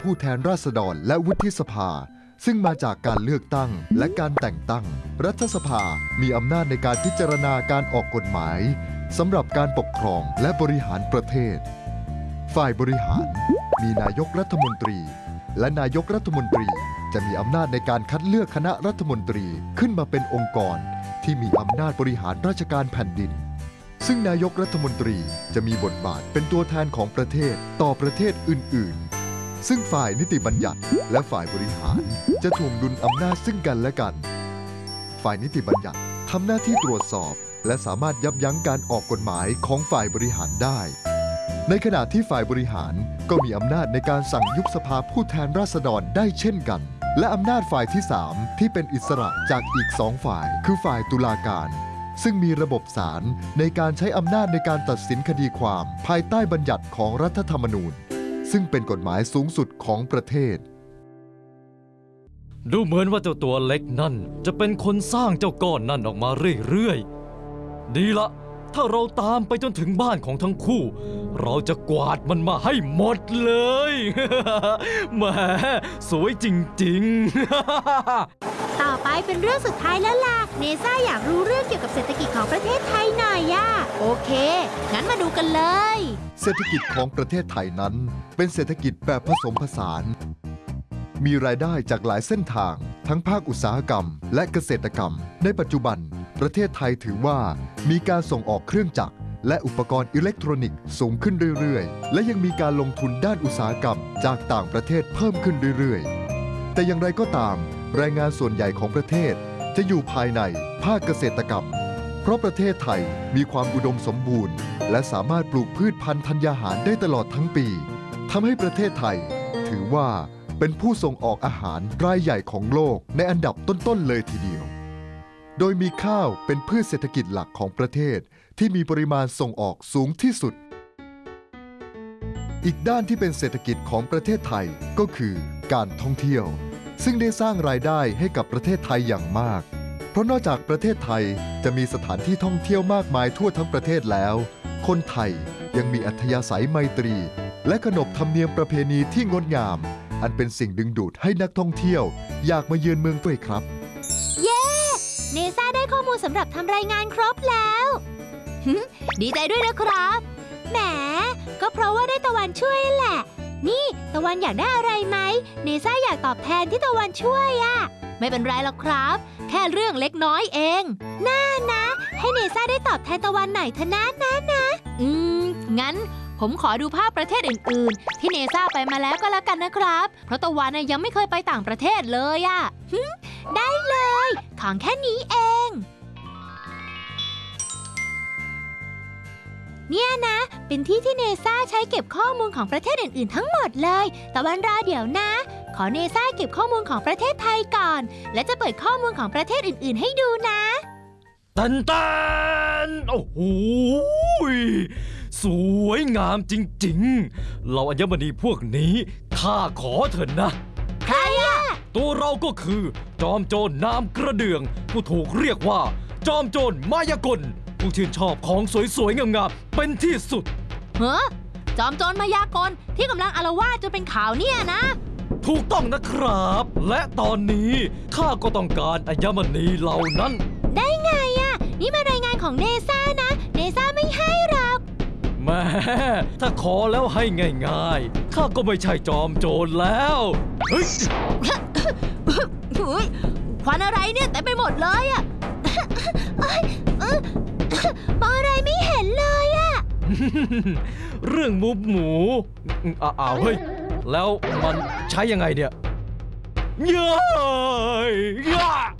ผู้แทนราษฎรและวุฒิสภาซึ่งมาจากการเลือกตั้งและการแต่งตั้งรัฐสภามีอำนาจในการพิจารณาการออกกฎหมายสำหรับการปกครองและบริหารประเทศฝ่ายบริหารมีนายกรัฐมนตรีและนายกรัฐมนตรีจะมีอำนาจในการคัดเลือกคณะรัฐมนตรีขึ้นมาเป็นองค์กรที่มีอำนาจบริหารราชการแผ่นดินซึ่งนายกรัฐมนตรีจะมีบทบาทเป็นตัวแทนของประเทศต่อประเทศอื่นๆซึ่งฝ่ายนิติบัญญัติและฝ่ายบริหารจะถ่วงดุลอำนาจซึ่งกันและกันฝ่ายนิติบัญญัติทำหน้าที่ตรวจสอบและสามารถยับยั้งการออกกฎหมายของฝ่ายบริหารได้ในขณะที่ฝ่ายบริหารก็มีอำนาจในการสั่งยุบสภาผู้แทนราษฎรได้เช่นกันและอำนาจฝ่ายที่ 3ที่เป็นอิสระจากอีก2ฝ่ายคือฝ่ายตุลาการซึ่งมีระบบศาลในการใช้อำนาจในการตัดสินคดีความภายใต้บัญญัติของรัฐธรรมนูญซึ่งเป็นกฎหมายสูงสุดของประเทศดูเหมือนว่าเจ้าตัวเล็กนั่นจะเป็นคนสร้างเจ้าก้อนนั่นออกมาเรื่อยๆดีละถ้าเราตามไปจนถึงบ้านของทั้งคู่เราจะกวาดมันมาให้หมดเลย แหมสวยจริงๆต่อไปเป็นเรื่องสุดท้ายแล้วล่ะเนซ่าอยากรู้เรื่องเกี่ยวกับเศรษฐกิจของประเทศไทยหน่อยย่าโอเคงั้นมาดูกันเลยเศรษฐกิจของประเทศไทยนั้นเป็นเศรษฐกิจแบบผสมผสานมีรายได้จากหลายเส้นทางทั้งภาคอุตสาหกรรมและเกษตรกรรมในปัจจุบันประเทศไทยถือว่ามีการส่งออกเครื่องจักรและอุปกรณ์อิเล็กทรอนิกส์สูงขึ้นเรื่อยๆและยังมีการลงทุนด้านอุตสาหกรรมจากต่างประเทศเพิ่มขึ้นเรื่อยๆแต่อย่างไรก็ตามแรงงานส่วนใหญ่ของประเทศจะอยู่ภายในภาคเกษตรกรรมเพราะประเทศไทยมีความอุดมสมบูรณ์และสามารถปลูกพืชพันธุ์ธัญญาหารได้ตลอดทั้งปีทำให้ประเทศไทยถือว่าเป็นผู้ส่งออกอาหารรายใหญ่ของโลกในอันดับต้นๆเลยทีเดียวโดยมีข้าวเป็นพืชเศรษฐกิจหลักของประเทศที่มีปริมาณส่งออกสูงที่สุดอีกด้านที่เป็นเศรษฐกิจของประเทศไทยก็คือการท่องเที่ยวซึ่งได้สร้างรายได้ให้กับประเทศไทยอย่างมากเพราะนอกจากประเทศไทยจะมีสถานที่ท่องเที่ยวมากมายทั่วทั้งประเทศแล้วคนไทยยังมีอัธยาศัยไมตรีและขนบธรรมเนียมประเพณีที่งดงามอันเป็นสิ่งดึงดูดให้นักท่องเที่ยวอยากมาเยือนเมืองด้วยครับเย้เนซ่าได้ข้อมูลสำหรับทำรายงานครบแล้วดีใจด้วยนะครับแหมก็เพราะว่าได้ตะวันช่วยแหละนี่ตะวันอยากได้อะไรไหมเนซ่าอยากตอบแทนที่ตะวันช่วยอะไม่เป็นไรหรอกครับแค่เรื่องเล็กน้อยเองน่านะให้เนซ่าได้ตอบแทนตะวันหน่อยเถอะนะงั้นผมขอดูภาพประเทศอื่นๆที่เนซ่าไปมาแล้วก็แล้วกันนะครับเพราะตะวันยังไม่เคยไปต่างประเทศเลยอะได้เลยของแค่นี้เองเนี่ยนะเป็นที่ที่เนซ่าใช้เก็บข้อมูลของประเทศอื่นๆทั้งหมดเลยตะวันรอเดี๋ยวนะขอเนซ่าเก็บข้อมูลของประเทศไทยก่อนและจะเปิดข้อมูลของประเทศอื่นๆให้ดูนะตันโอ้โหสวยงามจริงๆเราอัญมณีพวกนี้ข้าขอเถอะนะใครอะตัวเราก็คือจอมโจรนามกระเดื่องผู้ถูกเรียกว่าจอมโจรมายากลผู้ชื่นชอบของสวยๆงามๆเป็นที่สุดจอมโจรมายากลที่กำลังอาละวาดจนเป็นข่าวเนี่ยนะถูกต้องนะครับและตอนนี้ข้าก็ต้องการอัญมณีเหล่านั้นได้ไงอะนี่มารายงานของเนซ่านะเนซ่าไม่ให้หรอกแม่ถ้าขอแล้วให้ง่ายๆข้าก็ไม่ใช่จอมโจรแล้วเฮ้ยควันอะไรเนี่ยแต่ไปหมดเลยอะมองอะไรไม่เห็นเลยอะเรื่องมุกหมูเฮ้ยแล้วมันใช้ยังไงเนี่ยเย้